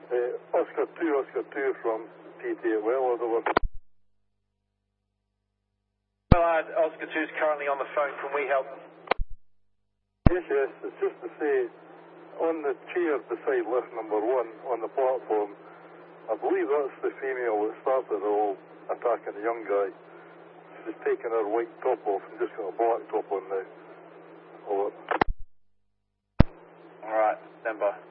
Oscar 2 from PT Well, over. Well, Oscar 2 is currently on the phone. Can we help? Yes, it's just to say, on the chair beside lift number 1 on the platform, I believe that's the female that started all attacking the young guy. She's taken her white top off and just got a black top on now. Over. Alright, stand by.